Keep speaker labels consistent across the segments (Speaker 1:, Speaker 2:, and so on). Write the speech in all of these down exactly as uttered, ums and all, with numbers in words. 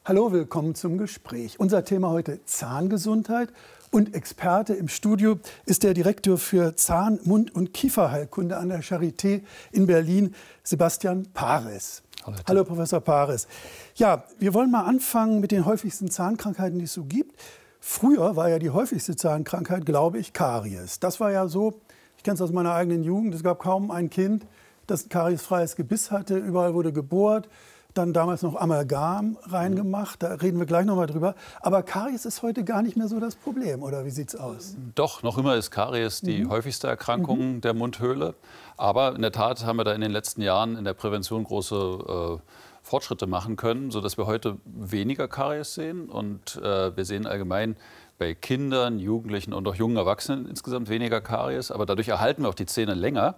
Speaker 1: Hallo, willkommen zum Gespräch. Unser Thema heute Zahngesundheit und Experte im Studio ist der Direktor für Zahn-, Mund- und Kieferheilkunde an der Charité in Berlin, Sebastian Pares.
Speaker 2: Hallo,
Speaker 1: Hallo, Professor Pares. Ja, wir wollen mal anfangen mit den häufigsten Zahnkrankheiten, die es so gibt. Früher war ja die häufigste Zahnkrankheit, glaube ich, Karies. Das war ja so, ich kenne es aus meiner eigenen Jugend, es gab kaum ein Kind, das ein kariesfreies Gebiss hatte. Überall wurde gebohrt. Dann damals noch Amalgam reingemacht, da reden wir gleich noch mal drüber. Aber Karies ist heute gar nicht mehr so das Problem, oder wie sieht's aus?
Speaker 2: Doch, noch immer ist Karies die mhm. häufigste Erkrankung mhm. der Mundhöhle. Aber in der Tat haben wir da in den letzten Jahren in der Prävention große äh, Fortschritte machen können, sodass wir heute weniger Karies sehen. Und äh, wir sehen allgemein bei Kindern, Jugendlichen und auch jungen Erwachsenen insgesamt weniger Karies. Aber dadurch erhalten wir auch die Zähne länger.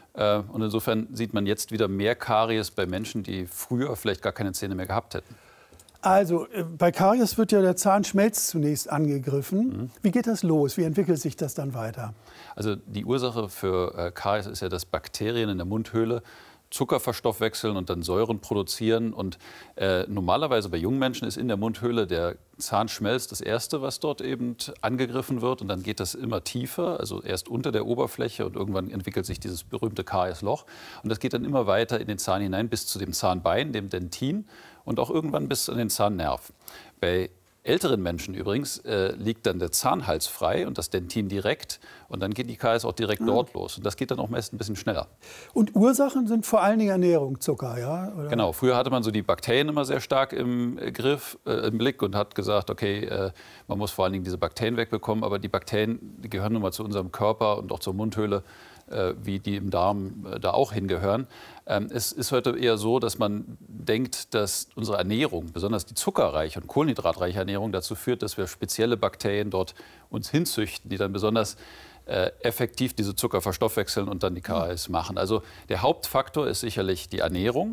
Speaker 2: Und insofern sieht man jetzt wieder mehr Karies bei Menschen, die früher vielleicht gar keine Zähne mehr gehabt hätten.
Speaker 1: Also bei Karies wird ja der Zahnschmelz zunächst angegriffen. Mhm. Wie geht das los? Wie entwickelt sich das dann weiter?
Speaker 2: Also die Ursache für Karies ist ja, dass Bakterien in der Mundhöhle Zucker verstoffwechseln und dann Säuren produzieren. Und äh, normalerweise bei jungen Menschen ist in der Mundhöhle der Zahnschmelz das Erste, was dort eben angegriffen wird. Und dann geht das immer tiefer, also erst unter der Oberfläche. Und irgendwann entwickelt sich dieses berühmte Kariesloch. Und das geht dann immer weiter in den Zahn hinein bis zu dem Zahnbein, dem Dentin. Und auch irgendwann bis an den Zahnnerv. Bei älteren Menschen übrigens äh, liegt dann der Zahnhals frei und das Dentin direkt. Und dann geht die Karies auch direkt ah. dort los. Und das geht dann auch meist ein bisschen schneller. Und
Speaker 1: Ursachen sind vor allen Dingen Ernährung, Zucker, ja? Oder?
Speaker 2: Genau. Früher hatte man so die Bakterien immer sehr stark im Griff, äh, im Blick und hat gesagt, okay, äh, man muss vor allen Dingen diese Bakterien wegbekommen. Aber die Bakterien, die gehören nun mal zu unserem Körper und auch zur Mundhöhle, äh, wie die im Darm äh, da auch hingehören. Ähm, es ist heute eher so, dass man denkt, dass unsere Ernährung, besonders die zuckerreiche und kohlenhydratreiche Ernährung, dazu führt, dass wir spezielle Bakterien dort uns hinzüchten, die dann besonders äh, effektiv diese Zucker verstoffwechseln und dann die Karies machen. Also der Hauptfaktor ist sicherlich die Ernährung,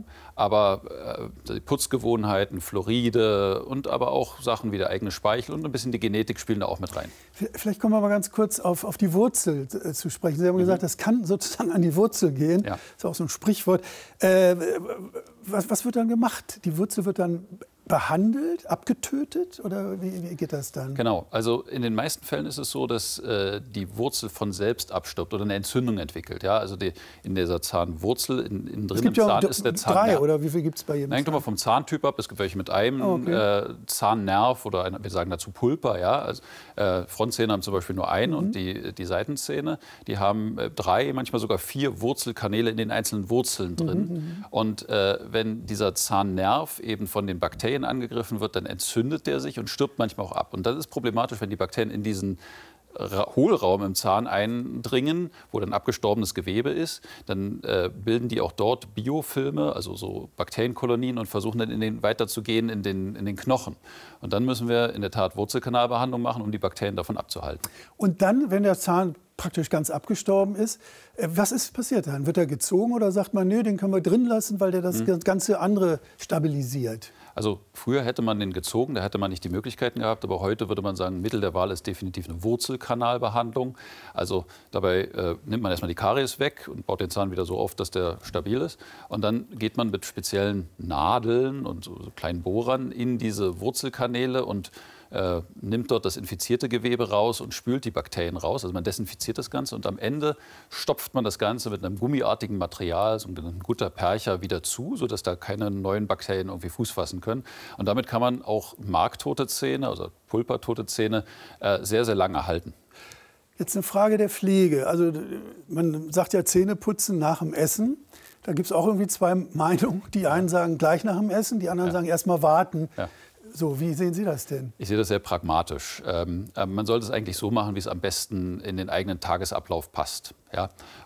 Speaker 2: aber äh, die Putzgewohnheiten, Fluoride und aber auch Sachen wie der eigene Speichel und ein bisschen die Genetik spielen da auch mit rein.
Speaker 1: Vielleicht kommen wir mal ganz kurz auf, auf die Wurzel äh, zu sprechen. Sie haben mhm. gesagt, das kann sozusagen an die Wurzel gehen. Ja. Das ist auch so ein Sprichwort. Äh, was, was wird dann gemacht? Die Wurzel wird dann behandelt, abgetötet oder wie, wie geht das dann?
Speaker 2: Genau, also in den meisten Fällen ist es so, dass äh, die Wurzel von selbst abstirbt oder eine Entzündung entwickelt. Ja, also die, in dieser Zahnwurzel, in, in drin im Zahn ist der Zahnnerv.
Speaker 1: Drei oder wie viel gibt es bei jedem?
Speaker 2: Hängt immer vom Zahntyp ab. Es gibt welche mit einem
Speaker 1: oh, okay.
Speaker 2: äh, Zahnnerv oder ein, wir sagen dazu Pulpa. Ja, also, äh, Frontzähne haben zum Beispiel nur einen mhm. und die, die Seitenzähne, die haben äh, drei, manchmal sogar vier Wurzelkanäle in den einzelnen Wurzeln drin. Mhm. Und äh, wenn dieser Zahnnerv eben von den Bakterien angegriffen wird, dann entzündet der sich und stirbt manchmal auch ab. Und das ist problematisch, wenn die Bakterien in diesen Hohlraum im Zahn eindringen, wo dann abgestorbenes Gewebe ist, dann äh, bilden die auch dort Biofilme, also so Bakterienkolonien und versuchen dann in den, weiterzugehen in den, in den Knochen. Und dann müssen wir in der Tat Wurzelkanalbehandlung machen, um die Bakterien davon abzuhalten.
Speaker 1: Und dann, wenn der Zahn praktisch ganz abgestorben ist, was ist passiert dann? Wird er gezogen oder sagt man, nee, den können wir drin lassen, weil der das hm. ganze andere stabilisiert?
Speaker 2: Also früher hätte man den gezogen, da hätte man nicht die Möglichkeiten gehabt, aber heute würde man sagen, Mittel der Wahl ist definitiv eine Wurzelkanalbehandlung. Also dabei äh, nimmt man erstmal die Karies weg und baut den Zahn wieder so auf, dass der stabil ist. Und dann geht man mit speziellen Nadeln und so, so kleinen Bohrern in diese Wurzelkanäle und Äh, nimmt dort das infizierte Gewebe raus und spült die Bakterien raus. Also man desinfiziert das Ganze und am Ende stopft man das Ganze mit einem gummiartigen Material, so ein guter Percher, wieder zu, sodass da keine neuen Bakterien irgendwie Fuß fassen können. Und damit kann man auch marktote Zähne, also pulpertote Zähne, äh, sehr, sehr lange halten.
Speaker 1: Jetzt eine Frage der Pflege. Also man sagt ja Zähneputzen nach dem Essen. Da gibt es auch irgendwie zwei Meinungen. Die einen sagen gleich nach dem Essen, die anderen ja. sagen erst mal warten. Ja. So, wie sehen Sie das denn?
Speaker 2: Ich sehe das sehr pragmatisch. Ähm, man sollte es eigentlich so machen, wie es am besten in den eigenen Tagesablauf passt. Ja?